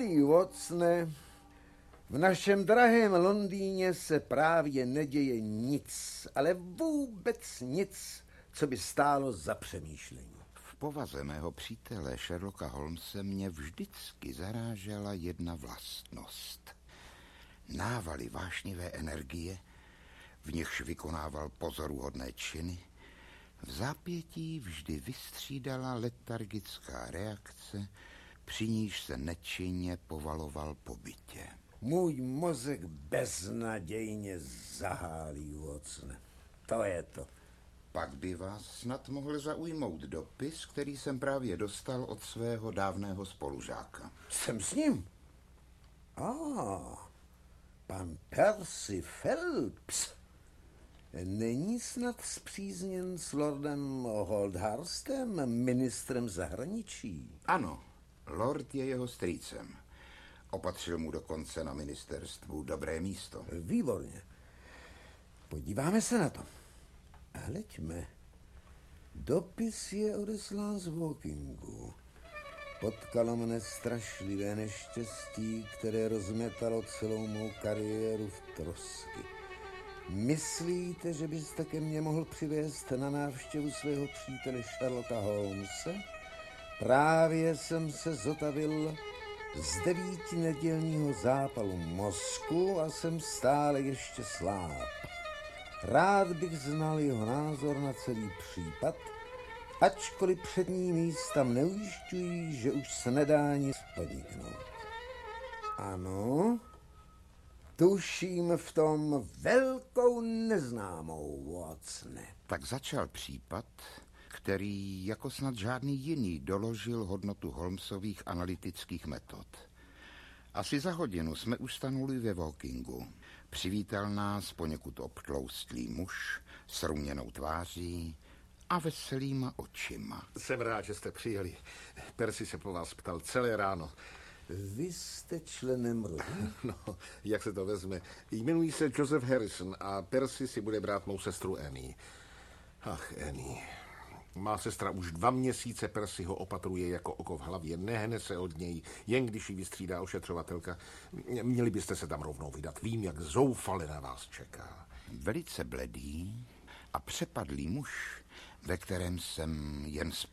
Milý Watsone, v našem drahém Londýně se právě neděje nic, ale vůbec nic, co by stálo za přemýšlení. V povaze mého přítele Sherlocka Holmese mě vždycky zarážela jedna vlastnost. Návaly vášnivé energie, v nichž vykonával pozoruhodné činy, v zápětí vždy vystřídala letargická reakce, při níž se nečinně povaloval po bytě. Můj mozek beznadějně zahálí, Watsone. To je to. Pak by vás snad mohl zaujmout dopis, který jsem právě dostal od svého dávného spolužáka. Jsem s ním? Pan Percy Phelps. Není snad spřízněn s lordem Holdharstem, ministrem zahraničí? Ano, lord je jeho strýcem. Opatřil mu dokonce na ministerstvu dobré místo. Výborně. Podíváme se na to. Hleďme. Dopis je odeslán z Wokingu. Potkalo mne strašlivé neštěstí, které rozmetalo celou mou kariéru v trosky. Myslíte, že byste ke mně mohl přivést na návštěvu svého přítele Sherlocka Holmese? Právě jsem se zotavil z 9nedělního zápalu mozku a jsem stále ještě sláb. Rád bych znal jeho názor na celý případ, ačkoliv přední místa neujišťují, že už se nedá nic podniknout. Ano, tuším v tom velkou neznámou, Watsone. Tak začal případ, který jako snad žádný jiný doložil hodnotu Holmesových analytických metod. Asi za hodinu jsme už stanuli ve Wokingu. Přivítal nás poněkud obtloustlý muž s ruměnou tváří a veselýma očima. Jsem rád, že jste přijeli. Percy se po vás ptal celé ráno. Vy jste členem rodu? No, jak se to vezme. Jmenuji se Joseph Harrison a Percy si bude brát mou sestru Annie. Ach, Annie. Má sestra už 2 měsíce Percyho opatruje jako oko v hlavě. Nehne se od něj, jen když ji vystřídá ošetřovatelka. Měli byste se tam rovnou vydat. Vím, jak zoufale na vás čeká. Velice bledý a přepadlý muž, ve kterém jsem jen z